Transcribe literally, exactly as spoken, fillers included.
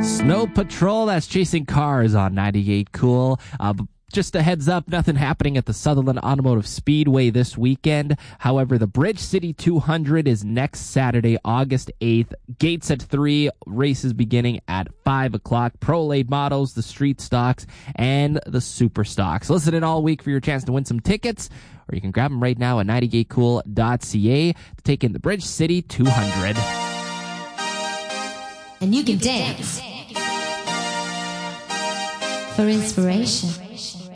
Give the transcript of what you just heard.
Snow Patrol, that's Chasing Cars on ninety-eight Cool. Uh, just a heads up, nothing happening at the Sutherland Automotive Speedway this weekend. However, the Bridge City two hundred is next Saturday, August eighth. Gates at three, races beginning at five o'clock. Pro Late Models, the Street Stocks, and the Super Stocks. Listen in all week for your chance to win some tickets, or you can grab them right now at ninety-eight cool dot c a to take in the Bridge City two hundred. And you can dance for inspiration.